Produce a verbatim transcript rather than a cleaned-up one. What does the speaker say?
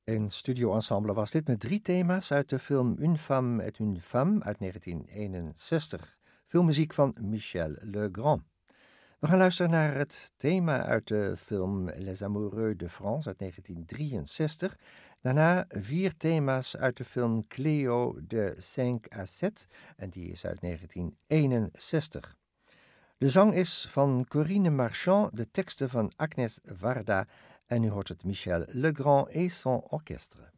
Een studioensemble was dit met drie thema's uit de film Une femme est une femme uit negentien eenenzestig. Filmmuziek van Michel Legrand. We gaan luisteren naar het thema uit de film Les Amoureux de France uit negentien drieënzestig. Daarna vier thema's uit de film Cléo de cinq à sept en die is uit negentien eenenzestig. De zang is van Corinne Marchand, de teksten van Agnès Varda en u hoort het Michel Legrand et son orchestre.